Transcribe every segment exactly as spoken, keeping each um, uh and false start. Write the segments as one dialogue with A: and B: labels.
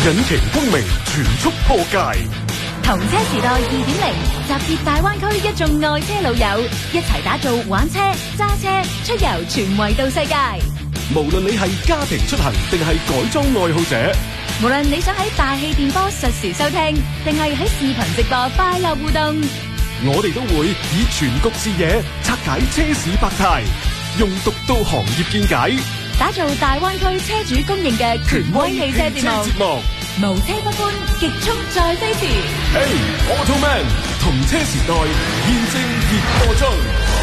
A: 引擎功名全速破界。
B: 同車時代二點零，集結大灣區一眾愛車老友，一齊打造玩車、揸車、出遊全維度世界。
A: 無論你係家庭出行定係改裝愛好者，
B: 無論你想喺大氣電波實時收聽，定係喺視頻直播快樂互動，
A: 我哋都會以全局視野拆解車市百態，用獨到行業見解，
B: 打造大灣區車主公認嘅權威汽車節目。無車不歡，極速再飛馳。
A: Hey Automan， 同車時代現正熱播中。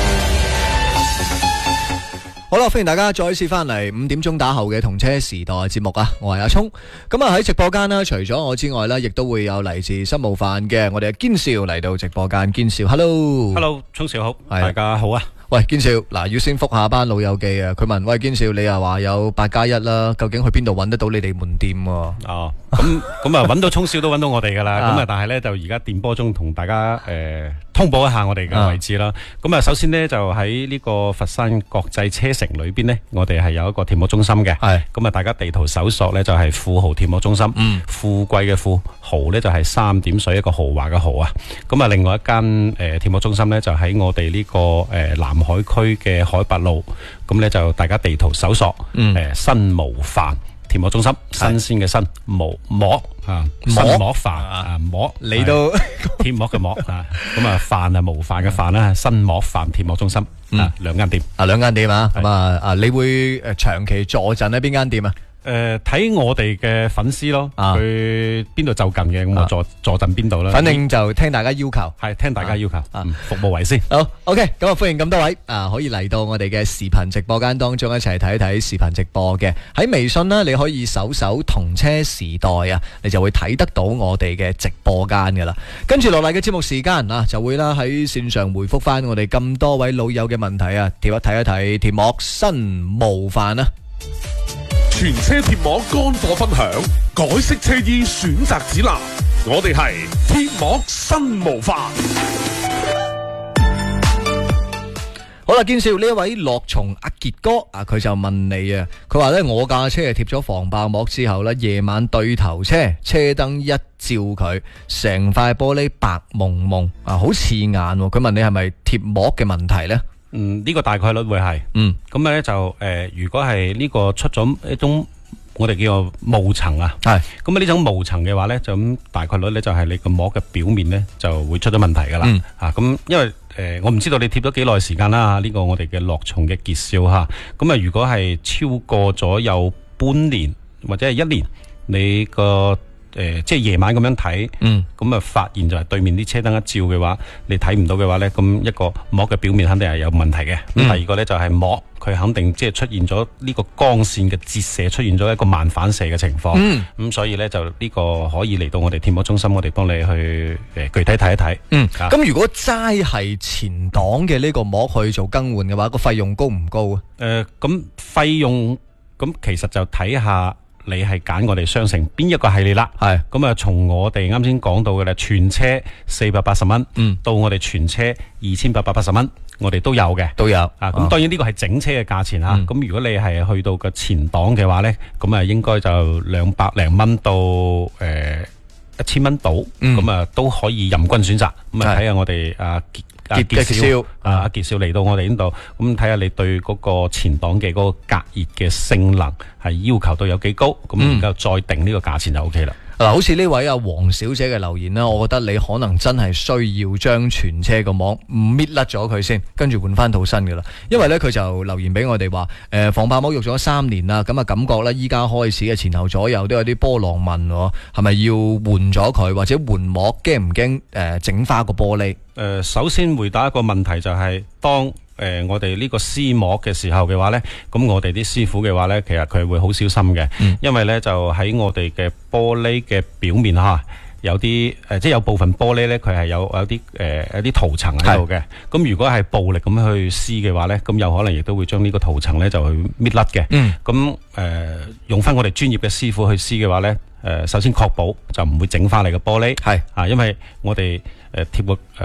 C: 好啦，歡迎大家再一次翻嚟五點鐘打後嘅同車時代節目啊！我係阿聰，咁啊喺直播間啦，除咗我之外呢，亦都會有嚟自新冒犯嘅我哋嘅堅少嚟到直播間。堅少 ，Hello，Hello，
D: 聰少好，大家好啊！
C: 喂，堅少，嗱，要先覆下班老友記啊！佢問：喂，堅少，你又話有八加一啦，究竟去邊度揾得到你哋門店？
D: 哦，咁咁啊，揾到聰少都揾到我哋噶啦。咁啊，但係咧就而家電波中同大家誒通報一下我哋嘅位置啦。咁啊，首先呢，就喺呢個佛山國際車城裏邊呢，我哋係有一個貼膜中心嘅。係。咁啊，大家地圖搜索呢，就係富豪貼膜中心。嗯。富貴嘅富，豪呢就係三點水一個豪華嘅豪啊。咁啊，另外一間誒貼膜中心呢，就喺我哋呢個誒南海區嘅海拔路。咁呢，就大家地圖搜索誒新模範貼膜中心，新鮮嘅新模膜啊，新膜飯啊，膜
C: 你都
D: 貼膜嘅膜啊，咁啊飯啊模範嘅飯啦，新膜飯貼膜中心啊，兩間店
C: 啊，兩間店啊，咁啊啊，你會誒長期坐鎮喺邊間店啊？
D: 誒，睇我哋嘅粉絲咯，佢邊度就近嘅，咁我坐坐陣邊度啦。
C: 反正就聽大家要求，
D: 係聽大家要求，服務為先。
C: 好 ，OK，咁啊歡迎咁多位啊，可以嚟到我哋嘅視頻直播間當中一齊睇一睇視頻直播嘅。喺微信呢，你可以搜搜同車時代啊，你就會睇得到我哋嘅直播間噶啦。跟住落嚟嘅節目時間啊，就會啦喺線上回覆翻我哋咁多位老友嘅問題啊，貼一睇一睇貼膜新模範啊！
A: 全車貼膜乾貨分享，改色車衣選擇指南。我哋係貼膜新模範。
C: 好啦，堅少呢一位樂松阿傑哥啊，佢就問你啊，佢話咧我架車係貼咗防爆膜之後咧，夜晚對頭車車燈一照佢，成塊玻璃白蒙蒙啊，好刺眼。佢問你係咪貼膜嘅問題呢？
D: 嗯，呢、這個大概率會係，嗯，咁咧就誒、呃，如果係呢個出咗一種我哋叫做霧層啊，係，咁啊呢種霧層嘅話咧，就咁大概率咧就係你個膜嘅表面咧就會出咗問題噶啦，嗯、啊，咁因為誒、呃、我唔知道你貼咗幾耐時間啦，呢、這個我哋嘅樂松嘅傑少吓，咁啊如果係超過咗有半年或者係一年，你個誒、呃，即係夜晚咁樣睇，嗯，咁啊發現就係對面啲車燈一照嘅話，你睇唔到嘅話咧，咁一個膜嘅表面肯定係有問題嘅。咁、嗯、第二個咧就係膜，佢肯定即係出現咗呢個光線嘅折射，出現咗一個慢反射嘅情況。嗯，咁所以咧就呢個可以嚟到我哋貼膜中心，我哋幫你去誒、呃、具體睇一睇。嗯，咁、
C: 啊、如果齋係前擋嘅呢個膜去做更換嘅話，個費用高唔高啊？誒、
D: 呃，咁費用咁其實就睇下。你係揀我哋商城邊一個系列啦，係咁啊！從我哋啱先講到嘅咧，全車四百八十蚊，嗯，到我哋全車二千八百八十蚊，我哋都有嘅，都有啊！咁當然呢個係整車嘅價錢吓，咁、嗯、如果你係去到個前擋嘅話咧，咁啊應該就兩百零蚊到誒一千蚊到，咁、嗯、啊都可以任君選擇，咁啊睇下我哋啊。阿傑少啊，阿傑少嚟到我哋呢度，咁睇下你對嗰個前擋嘅嗰個隔熱嘅性能係要求到有幾高，咁然之後再定呢個價錢就 O K 啦。
C: 嗱，好似呢位阿黃小姐嘅留言啦，我覺得你可能真係需要將全車個膜唔搣甩咗佢先，跟住換翻套新嘅啦。因為咧佢就留言俾我哋話，誒、呃、防爆膜用咗三年啦，咁啊感覺咧依家開始嘅前後左右都有啲波浪紋，係咪要換咗佢或者換膜？驚唔驚誒整花個玻璃？誒、
D: 呃，首先回答一個問題就係、是、當。誒、呃，我哋呢個撕膜嘅時候嘅話呢，咁我哋啲師傅嘅話呢，其實佢會好小心嘅、嗯，因為呢就喺我哋嘅玻璃嘅表面吓，有啲誒、呃，即係有部分玻璃呢，佢係有有啲誒、呃、有啲塗層喺度嘅。咁如果係暴力咁去撕嘅話呢，咁有可能亦都會將呢個塗層呢就去搣甩嘅。咁、嗯、誒、呃，用翻我哋專業嘅師傅去撕嘅話呢，誒、呃，首先確保就唔會整翻嚟嘅玻璃係啊，因為我哋誒貼個誒。呃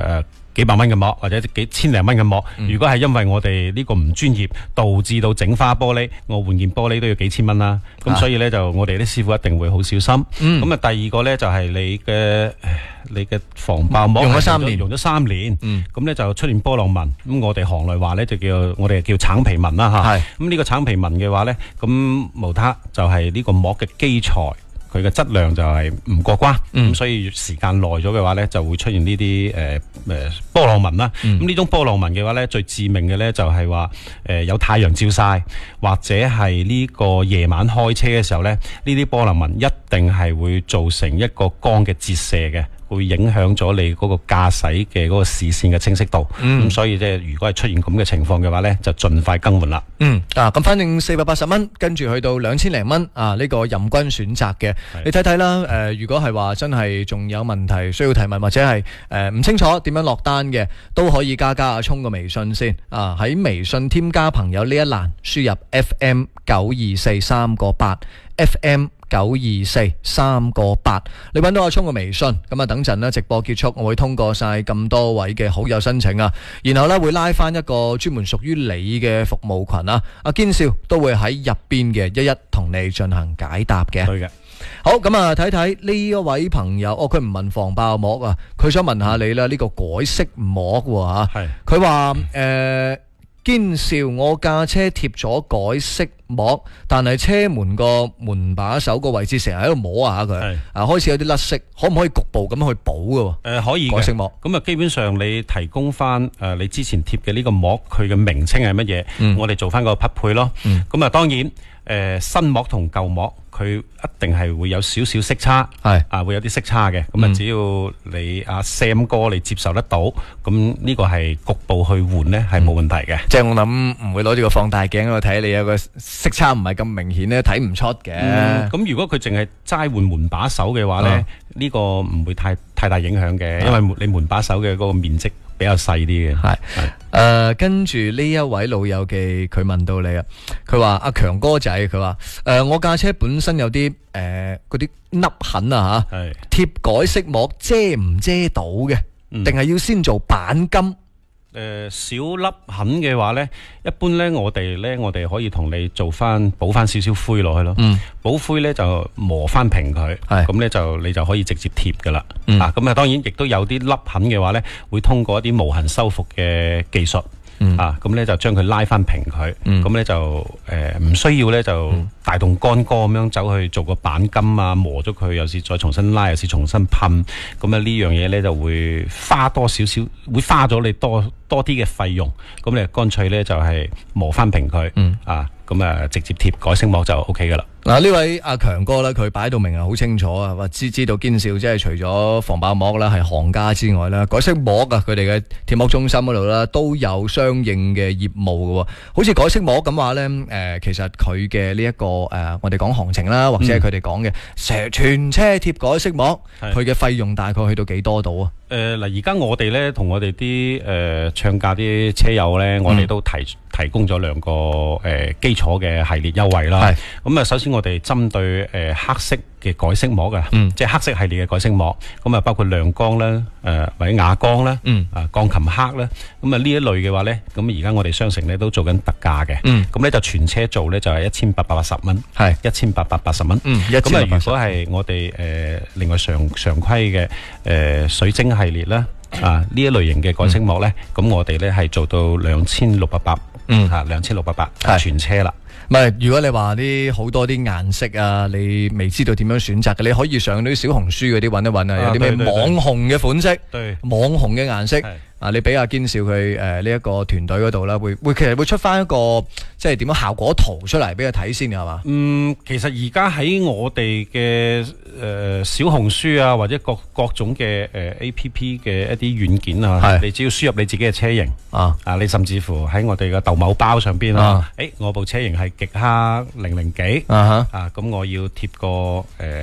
D: 幾百蚊嘅膜或者幾千零蚊嘅膜，嗯、如果係因為我哋呢個唔專業，導致到整花玻璃，我換件玻璃都要幾千蚊啦。咁、啊、所以咧就我哋啲師傅一定會好小心。咁啊、嗯，第二個咧就係你嘅你嘅防爆膜
C: 用咗三年，
D: 用咗三年。咁咧、嗯、就出現波浪紋。咁我哋行內話咧就叫我哋叫橙皮紋啦吓。咁呢個橙皮紋嘅話咧，咁無他就係呢個膜嘅基材。佢嘅質量就係唔過關，咁、嗯、所以時間耐咗嘅話咧，就會出現呢啲誒誒波浪紋啦。咁呢、嗯、種波浪紋嘅話咧，最致命嘅咧就係話誒有太陽照曬，或者係呢個夜晚開車嘅時候咧，呢啲波浪紋一定係會造成一個光嘅折射嘅。會影響咗你嗰個駕駛嘅嗰個視線嘅清晰度，咁、嗯、所以即係如果係出現咁嘅情況嘅話咧，就盡快更換啦。嗯，啊，咁反正四百八十蚊，跟住去到兩千零蚊，啊，呢、這個任君選擇嘅，是你睇睇啦。誒、呃，如果係話真係仲有問題需要提問，或者係誒唔清楚點樣落單嘅，都可以加加阿聰個微信先。啊，喺微信添加朋友呢一欄輸入 F M 九二四三個八 F M。九二四三個八，你揾到阿聰嘅微信，咁啊等陣呢直播結束，我會通過晒咁多位嘅好友申請啊，然後呢會拉翻一個專門屬於你嘅服務群啊，阿堅少都會喺入邊嘅一一同你進行解答嘅。對嘅。好，咁啊睇睇呢一位朋友，哦佢唔問防爆膜啊，佢想問下你啦，呢、這個改色膜喎吓，佢話誒。堅少，我架車貼咗改色膜，但係車門個門把手個位置成日喺度摸下佢，是啊開始有啲甩色，可唔可以局部咁去補噶？誒、呃，可以改色膜。咁啊，基本上你提供翻誒、呃、你之前貼嘅呢個膜，佢嘅名稱係乜嘢？嗯、我哋做翻個匹配咯。咁啊、嗯，當然誒、呃、新膜同舊膜。佢一定係會有少少色差，係啊，會有啲色差嘅。咁啊，只要你阿 Sam 哥你接受得到，咁呢個係局部去換咧，係冇問題嘅。即係我諗唔會攞住個放大鏡喺度睇，你有個色差唔係咁明顯咧，睇唔出嘅。咁如果佢淨係齋換門把手嘅話咧，呢個唔會太太大影響嘅，因為你門把手嘅嗰個面積比較細啲嘅。係係誒，跟住呢一位老友記佢問到你啊，佢話阿強哥仔，佢話誒我架車本身有啲誒嗰啲凹痕啊吓，貼改色膜遮唔遮到嘅？定係要先做鈑金？誒，小粒痕嘅話咧，一般咧我哋咧我哋可以同你做翻補翻少少灰落去咯。嗯，補灰咧就磨翻平佢，咁咧就你就可以直接貼噶啦。啊，咁啊當然亦都有啲凹痕嘅話咧，會通過一啲無痕修復嘅技術。嗯、啊，咁咧就將佢拉翻平佢，咁咧、嗯、就誒唔、呃、需要咧就大動干戈咁樣走去做個鈑金啊，磨咗佢，有時再重新拉，有時重新噴，咁啊呢樣嘢咧就會花多少少，會花咗你多多啲嘅費用，咁你乾脆咧就係、是、磨翻平佢，嗯、啊，咁啊直接貼改色膜就 O K 噶啦。嗱，呢位阿強哥咧，佢擺到明係好清楚啊，話知知道堅少即係除咗防爆膜啦係行家之外啦，改色膜啊佢哋嘅貼膜中心嗰度啦都有相應嘅業務嘅，好似改色膜咁話咧，誒、呃、其實佢嘅呢一個誒、呃、我哋講行情啦，或者係佢哋講嘅成全車貼改色膜，佢嘅費用大概去到幾多度啊？誒嗱，而家我哋咧同我哋啲誒唱價啲車友咧，我哋都提提供咗兩個誒基礎嘅系列優惠啦。係咁啊，首先我哋針對誒黑色嘅改色膜嘅，嗯，即係黑色系列嘅改色膜，咁啊包括亮光啦，誒或者啞光啦，嗯，啊鋼琴黑啦，咁啊呢一類嘅話咧，咁而家我哋商城咧都做緊特價嘅，嗯，咁咧就全車做咧就係一千八百八十蚊，係一千八百八十蚊，嗯，咁啊如果係我哋誒另外常常規嘅誒水晶系列啦，啊呢一類型嘅改色膜咧，咁我哋咧係做到兩千六百八，嗯吓兩千六百八全車啦。唔係，如果你話啲好多啲顏色啊，你未知道點樣選擇嘅，你可以上啲小紅書嗰啲揾一揾啊，有啲咩網紅嘅款式，對網紅嘅顏色。啊！你俾阿堅少佢誒呢一個團隊嗰度啦，會會其實會出翻一個即係點樣效果圖出嚟俾佢睇先係嘛？嗯，其實而家喺我哋嘅誒小紅書啊，或者各各種嘅誒 A P P 嘅一啲軟件啊，係你只要輸入你自己嘅車型啊，啊你甚至乎喺我哋嘅豆某包上邊啊，誒我部車型係極氪零零幾啊嚇啊，咁我要貼個誒。